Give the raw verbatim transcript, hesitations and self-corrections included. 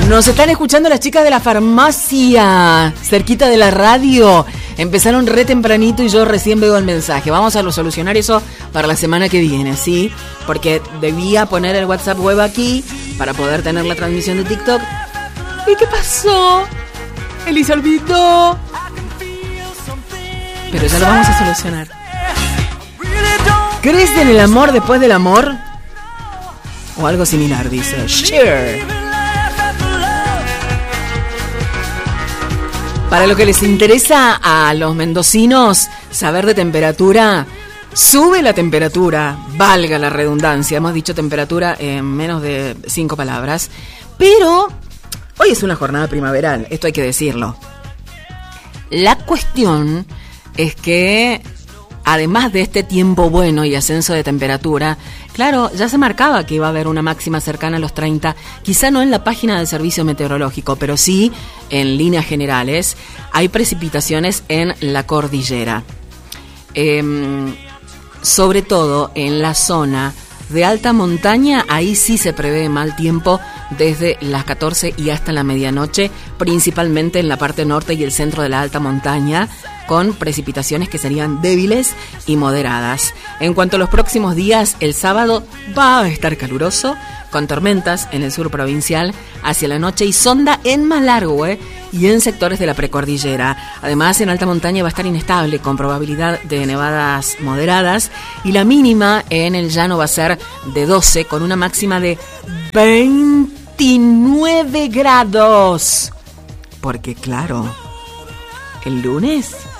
Nos están escuchando las chicas de la farmacia, cerquita de la radio. Empezaron re tempranito y yo recién veo el mensaje. Vamos a solucionar eso para la semana que viene, ¿sí? Porque debía poner el WhatsApp web aquí para poder tener la transmisión de TikTok. ¿Y qué pasó? Eli se olvidó. Pero ya lo vamos a solucionar. ¿Crees en el amor después del amor? O algo similar, dice Cher. Para lo que les interesa a los mendocinos saber de temperatura, sube la temperatura, valga la redundancia, hemos dicho temperatura en menos de cinco palabras, pero hoy es una jornada primaveral, esto hay que decirlo. La cuestión es que, además de este tiempo bueno y ascenso de temperatura, claro, ya se marcaba que iba a haber una máxima cercana a los treinta, quizá no en la página del servicio meteorológico, pero sí, en líneas generales, hay precipitaciones en la cordillera. Eh, sobre todo en la zona de alta montaña, ahí sí se prevé mal tiempo desde las catorce y hasta la medianoche, principalmente en la parte norte y el centro de la alta montaña, con precipitaciones que serían débiles y moderadas. En cuanto a los próximos días, el sábado va a estar caluroso, con tormentas en el sur provincial hacia la noche y sonda en Malargüe y en sectores de la precordillera. Además, en alta montaña va a estar inestable, con probabilidad de nevadas moderadas, y la mínima en el llano va a ser de doce, con una máxima de veintinueve grados. Porque claro, el lunes